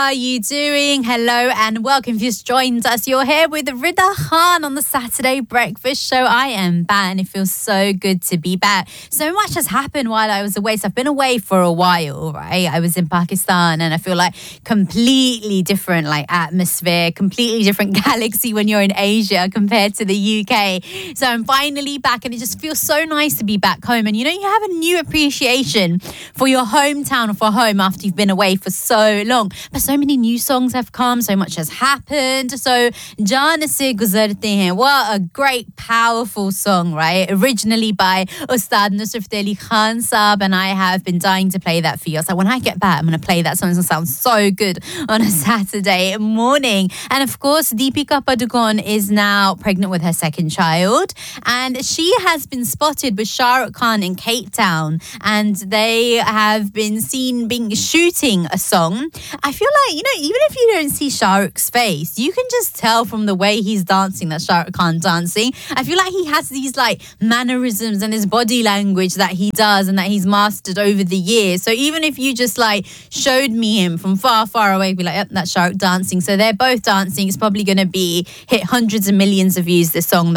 are you doing? Hello and welcome. If you just joined us, you're here with Rida Khan on the Saturday Breakfast Show. I am back and it feels so good to be back. So much has happened while I was away. So I've been away for a while, right? I was in Pakistan and I feel like completely different atmosphere, completely different galaxy when you're in Asia compared to the UK. So I'm finally back and it just feels so nice to be back home. And you know, you have a new appreciation for your hometown or for home after you've been away for so long. But so many new songs have come, so much has happened. So Jaan Se Guzarte Hain, what a great, powerful song, right? Originally by Ustad Nusrat Fateh Ali Khan Saab, and I have been dying to play that for you. So when I get back, I'm going to play that song. It's going to sound so good on a Saturday morning. And of course, Deepika Padukone is now pregnant with her second child, and she has been spotted with Shah Rukh Khan in Cape Town, and they have been seen shooting a song. I feel like, you know, even if you don't see Shah Rukh's face, you can just tell from the way he's dancing that Shah Rukh Khan dancing. I feel like he has these mannerisms and his body language that he does and that he's mastered over the years. So even if you just showed me him from far, far away, be like, yep, that's Shah Rukh dancing. So they're both dancing. It's probably going to hit hundreds of millions of views, this song